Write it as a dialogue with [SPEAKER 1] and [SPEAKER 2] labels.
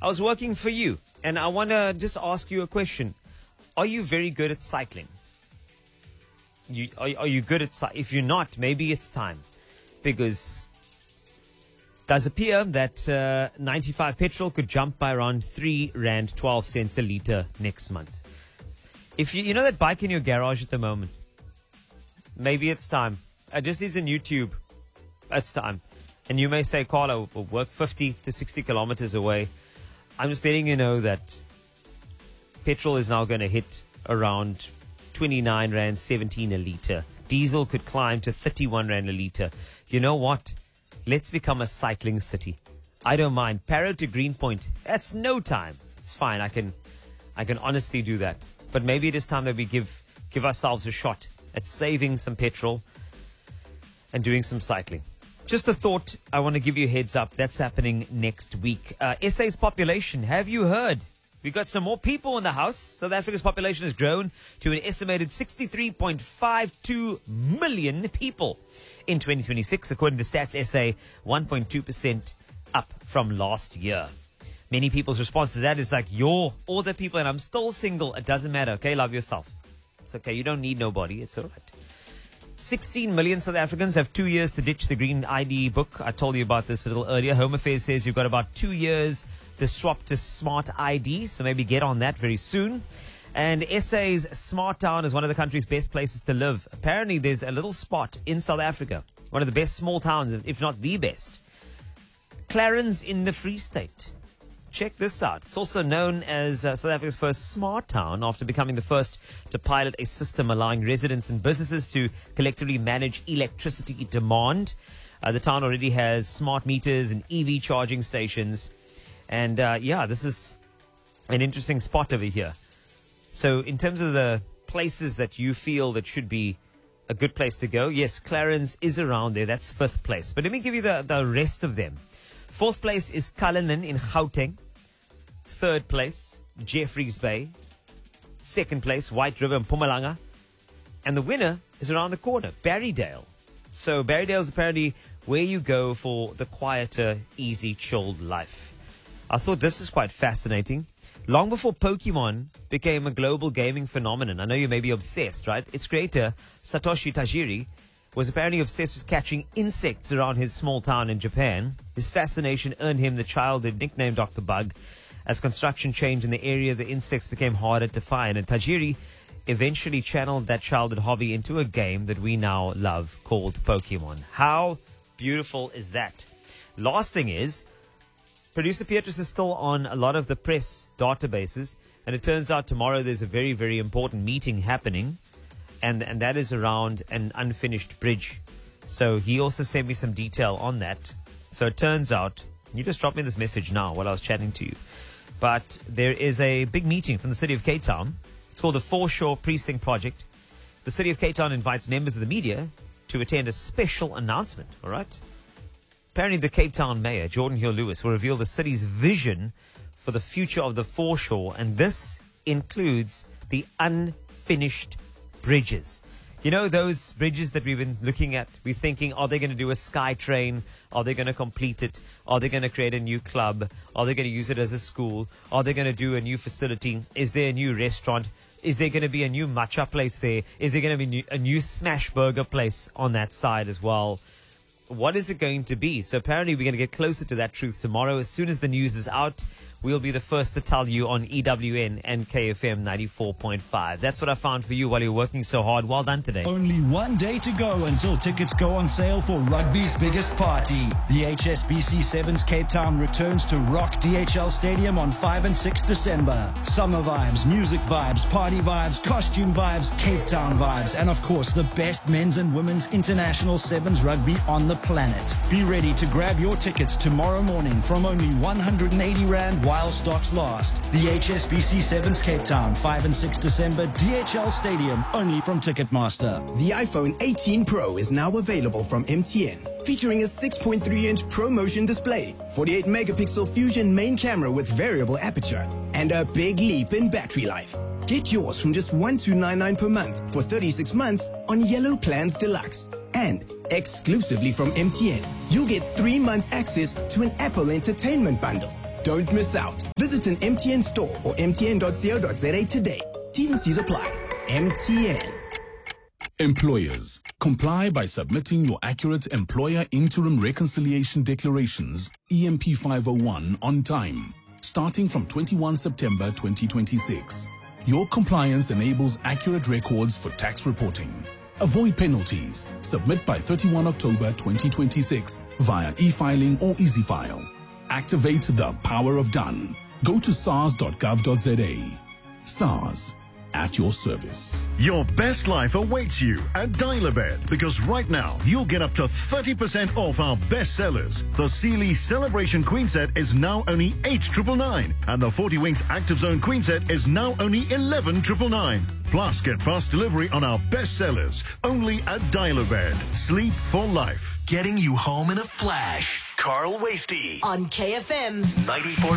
[SPEAKER 1] I was working for you, and I want to just ask you a question. Are you very good at cycling? Are you good at cycling? If you're not, maybe it's time. Because it does appear that 95 petrol could jump by around 3 Rand 12 cents a litre next month. If you know that bike in your garage at the moment, maybe it's time. I just need a new tube. It's time. And you may say, Carlo, we'll work 50 to 60 kilometers away. I'm just letting you know that petrol is now going to hit around 29 Rand 17 a litre. Diesel could climb to 31 Rand a litre. You know what? Let's become a cycling city. I don't mind. Parow to Greenpoint. That's no time. It's fine. I can honestly do that. But maybe it is time that we give ourselves a shot at saving some petrol and doing some cycling. Just a thought, I want to give you a heads up. That's happening next week. SA's population, have you heard? We've got some more people in the house. South Africa's population has grown to an estimated 63.52 million people in 2026, according to Stats SA, 1.2% up from last year. Many people's response to that is like, you're all the people and I'm still single. It doesn't matter, okay? Love yourself. It's okay. You don't need nobody. It's all right. 16 million South Africans have 2 years to ditch the green ID book. I told you about this a little earlier. Home Affairs says you've got about 2 years to swap to smart ID, so maybe get on that very soon. And SA's Smart Town is one of the country's best places to live. Apparently, there's a little spot in South Africa, one of the best small towns, if not the best. Clarens in the Free State. Check this out. It's also known as South Africa's first smart town after becoming the first to pilot a system allowing residents and businesses to collectively manage electricity demand. The town already has smart meters and EV charging stations. And this is an interesting spot over here. So in terms of the places that you feel that should be a good place to go, yes, Clarens is around there. That's 5th place. But let me give you the rest of them. 4th place is Cullinan in Gauteng. 3rd place, Jeffreys Bay. 2nd place, White River in Mpumalanga. And the winner is around the corner, Barrydale. So Barrydale is apparently where you go for the quieter, easy, chilled life. I thought this is quite fascinating. Long before Pokemon became a global gaming phenomenon, I know you may be obsessed, right? Its creator, Satoshi Tajiri, was apparently obsessed with catching insects around his small town in Japan. His fascination earned him the childhood nickname Dr. Bug. As construction changed in the area, the insects became harder to find, and Tajiri eventually channeled that childhood hobby into a game that we now love called Pokemon. How beautiful is that? Last thing is, producer Beatrice is still on a lot of the press databases, and it turns out tomorrow there's a very, very important meeting happening, and that is around an unfinished bridge. So he also sent me some detail on that. So it turns out, you just dropped me this message now while I was chatting to you, but there is a big meeting from the city of Cape Town. It's called the Foreshore Precinct Project. The city of Cape Town invites members of the media to attend a special announcement, all right? Apparently, the Cape Town mayor, Jordan Hill-Lewis, will reveal the city's vision for the future of the foreshore, and this includes the unfinished bridges. You know, those bridges that we've been looking at, we're thinking, are they going to do a sky train? Are they going to complete it? Are they going to create a new club? Are they going to use it as a school? Are they going to do a new facility? Is there a new restaurant? Is there going to be a new matcha place there? Is there going to be a new smash burger place on that side as well? What is it going to be? So apparently we're going to get closer to that truth tomorrow. As soon as the news is out, we'll be the first to tell you on EWN and KFM 94.5. That's what I found for you while you're working so hard. Well done today.
[SPEAKER 2] Only one day to go until tickets go on sale for rugby's biggest party. The HSBC Sevens Cape Town returns to Rock DHL Stadium on 5 and 6 December. Summer vibes, music vibes, party vibes, costume vibes, Cape Town vibes, and of course the best men's and women's international Sevens rugby on the planet. Be ready to grab your tickets tomorrow morning from only 180 Rand while stocks last. The HSBC Sevens Cape Town, 5 and 6 December, DHL Stadium, only from Ticketmaster.
[SPEAKER 3] The iPhone 18 Pro is now available from MTN, featuring a 6.3-inch ProMotion display, 48-megapixel Fusion main camera with variable aperture, and a big leap in battery life. Get yours from just $1,299 per month for 36 months on Yellow Plans Deluxe. And exclusively from MTN, you'll get 3 months access to an Apple Entertainment bundle. Don't miss out. Visit an MTN store or mtn.co.za today. T's and C's apply. MTN.
[SPEAKER 4] Employers, comply by submitting your accurate Employer Interim Reconciliation Declarations, EMP 501, on time, starting from 21 September 2026. Your compliance enables accurate records for tax reporting. Avoid penalties. Submit by 31 October 2026 via e-filing or EasyFile. Activate the power of done. Go to sars.gov.za. SARS, at your service.
[SPEAKER 5] Your best life awaits you at Dial-A-Bed, because right now you'll get up to 30% off our best sellers. The Sealy Celebration Queen Set is now only 8,999, and the 40 Winks Active Zone Queen Set is now only 11,999. Plus, get fast delivery on our best sellers only at Dial-A-Bed. Sleep for life.
[SPEAKER 6] Getting you home in a flash. Carl Wasty
[SPEAKER 7] on KFM
[SPEAKER 6] 94.